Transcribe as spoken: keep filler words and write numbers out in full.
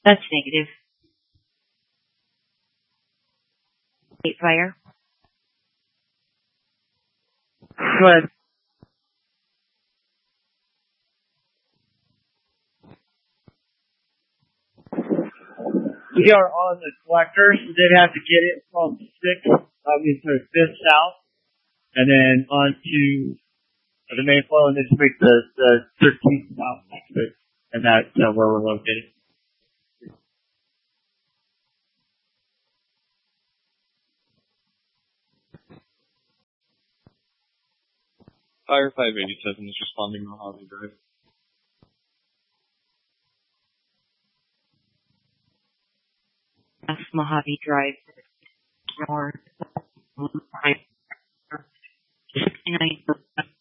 That's negative. Eight fire. Go ahead. We are on the collector, so they'd have to get it from six, I mean, sorry, fifth south, and then onto the main flow, and then just make the, the thirteenth south next to it. And that's uh, where we're located. Fire five eighty-seven is responding Mojave Drive. That's Mojave Drive. North. sixty-nine